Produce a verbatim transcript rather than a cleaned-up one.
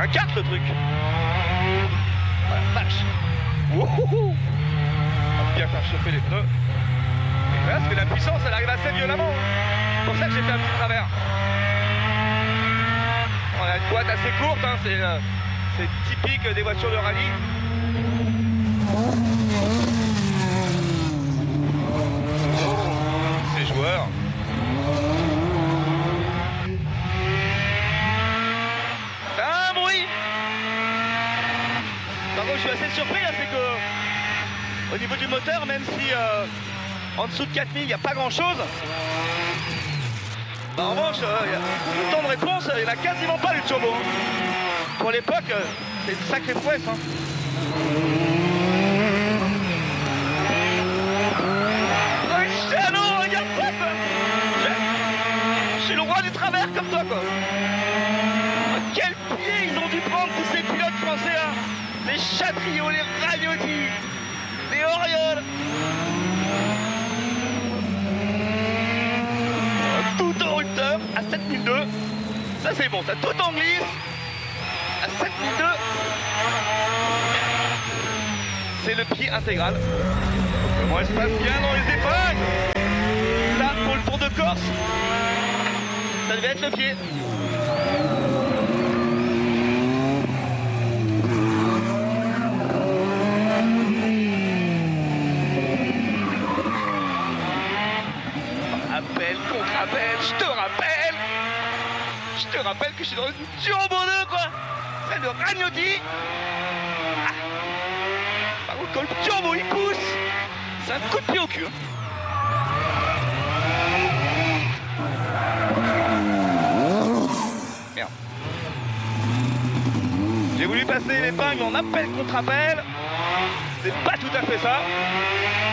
un kart le truc. Oh la vache. Wouhou. On va bien faire chauffer les pneus. Et là, parce que la puissance, elle arrive assez violemment. C'est pour ça que j'ai fait un petit travers. On a une boîte assez courte, hein, c'est euh, typique des voitures de rallye. Ces joueurs. C'est un bruit. Par contre, je suis assez surpris, là, c'est que au niveau du moteur, même si euh, en dessous de quatre mille, il n'y a pas grand-chose. Bah, en revanche, euh, le temps de réponse, il n'y en a quasiment pas du turbo. Pour l'époque, euh, c'est une sacrée prouesse. Hein. Oh, Chano, regarde ça quoi. Je, je suis le roi du travers comme toi quoi. Oh, quel pied ils ont dû prendre tous ces pilotes français hein. Les Chatriot, les Ragnotti, les Oriol. Tout en hauteur à sept mille deux. Ça c'est bon, ça tout en glisse à sept mille deux. C'est le pied intégral. Comment elle se passe bien dans les épingles. Là pour le Tour de Corse, ça devait être le pied. Appel contre appel, je te rappelle. Je te rappelle que je suis dans une turbo deux quoi. Celle de Ragnotti. Ah. Par contre quand le turbo il pousse, c'est un coup de pied au cul. Merde. J'ai voulu passer l'épingle en appel contre appel. C'est pas tout à fait ça.